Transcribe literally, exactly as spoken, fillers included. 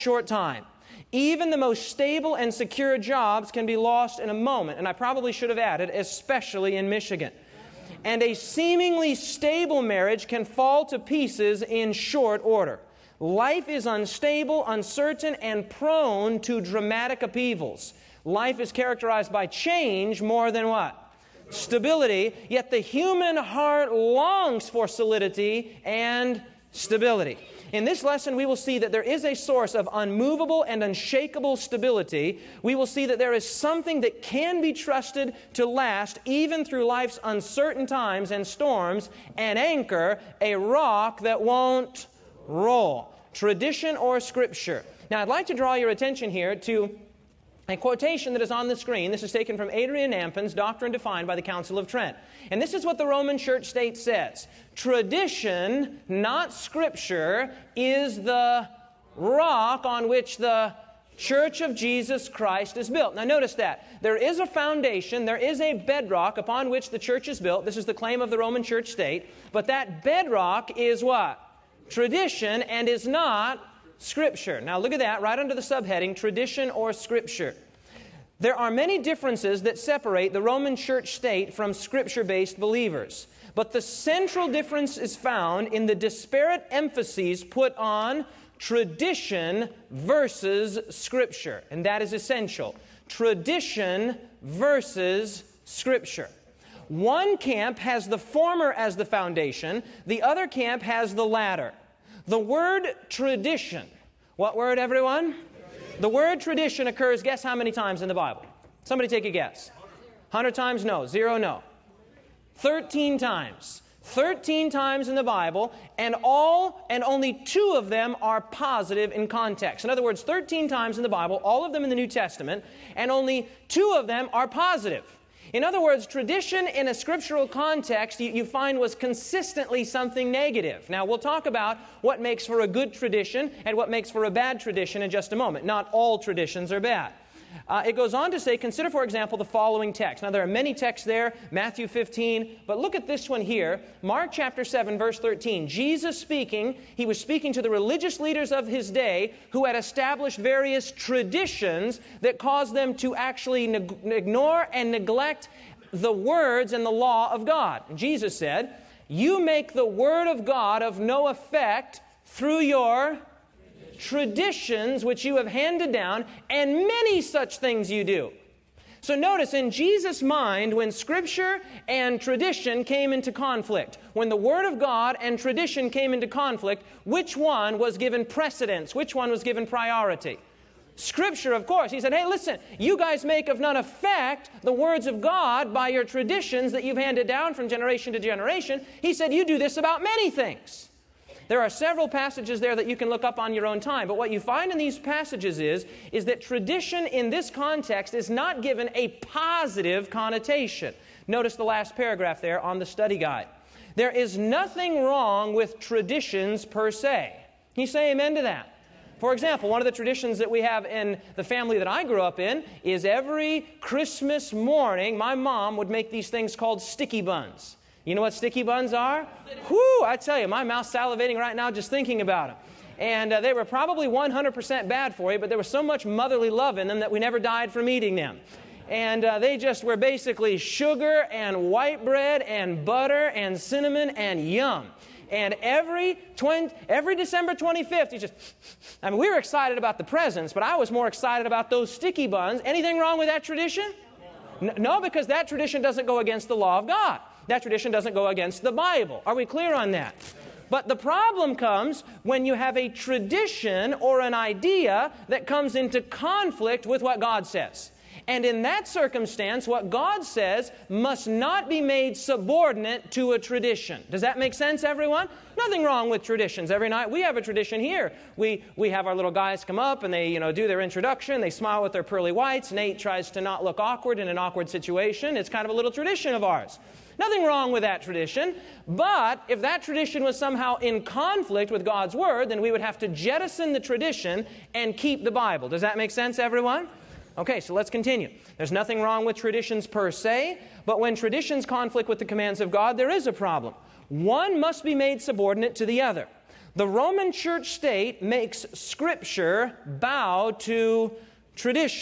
short time. Even the most stable and secure jobs can be lost in a moment. And I probably should have added, especially in Michigan. And a seemingly stable marriage can fall to pieces in short order. Life is unstable, uncertain, and prone to dramatic upheavals. Life is characterized by change more than what? Stability. Yet the human heart longs for solidity and stability. In this lesson, we will see that there is a source of unmovable and unshakable stability. We will see that there is something that can be trusted to last even through life's uncertain times and storms, an anchor, a rock that won't roll. Tradition or Scripture. Now, I'd like to draw your attention here to a quotation that is on the screen. This is taken from Adrian Nampin's Doctrine Defined by the Council of Trent. And this is what the Roman Church State says. Tradition, not Scripture, is the rock on which the Church of Jesus Christ is built. Now notice that. There is a foundation, there is a bedrock upon which the church is built. This is the claim of the Roman Church State. But that bedrock is what? Tradition, and is not Scripture. Now look at that, right under the subheading, Tradition or Scripture. There are many differences that separate the Roman Church State from Scripture-based believers. But the central difference is found in the disparate emphases put on tradition versus Scripture. And that is essential. Tradition versus Scripture. One camp has the former as the foundation. The other camp has the latter. The word tradition. What word, everyone? The word tradition occurs, guess how many times in the Bible? Somebody take a guess. one hundred times? No. Zero? No. thirteen times. thirteen times in the Bible, and all and only two of them are positive in context. In other words, thirteen times in the Bible, all of them in the New Testament, and only two of them are positive. In other words, tradition in a scriptural context you, you find was consistently something negative. Now, we'll talk about what makes for a good tradition and what makes for a bad tradition in just a moment. Not all traditions are bad. Uh, it goes on to say, consider, for example, the following text. Now, there are many texts there, Matthew fifteen, but look at this one here, Mark chapter seven, verse thirteen. Jesus speaking, he was speaking to the religious leaders of his day who had established various traditions that caused them to actually neg- ignore and neglect the words and the law of God. And Jesus said, you make the word of God of no effect through your traditions which you have handed down, and many such things you do. So notice, in Jesus' mind, when Scripture and tradition came into conflict, when the Word of God and tradition came into conflict, which one was given precedence? Which one was given priority? Scripture, of course. He said, hey, listen, you guys make of none effect the words of God by your traditions that you've handed down from generation to generation. He said, you do this about many things. There are several passages there that you can look up on your own time. But what you find in these passages is, is that tradition in this context is not given a positive connotation. Notice the last paragraph there on the study guide. There is nothing wrong with traditions per se. Can you say amen to that? For example, one of the traditions that we have in the family that I grew up in is every Christmas morning, my mom would make these things called sticky buns. You know what sticky buns are? Whew, I tell you, my mouth's salivating right now just thinking about them. And uh, they were probably one hundred percent bad for you, but there was so much motherly love in them that we never died from eating them. And uh, they just were basically sugar and white bread and butter and cinnamon and yum. And every twen- every December twenty-fifth, you just, I mean, we were excited about the presents, but I was more excited about those sticky buns. Anything wrong with that tradition? No, no, because that tradition doesn't go against the law of God. That tradition doesn't go against the Bible. Are we clear on that? But the problem comes when you have a tradition or an idea that comes into conflict with what God says. And in that circumstance, what God says must not be made subordinate to a tradition. Does that make sense, everyone? Nothing wrong with traditions. Every night we have a tradition here. We we have our little guys come up and they, you know, do their introduction. They smile with their pearly whites. Nate tries to not look awkward in an awkward situation. It's kind of a little tradition of ours. Nothing wrong with that tradition, but if that tradition was somehow in conflict with God's Word, then we would have to jettison the tradition and keep the Bible. Does that make sense, everyone? Okay, so let's continue. There's nothing wrong with traditions per se, but when traditions conflict with the commands of God, there is a problem. One must be made subordinate to the other. The Roman church state makes Scripture bow to tradition.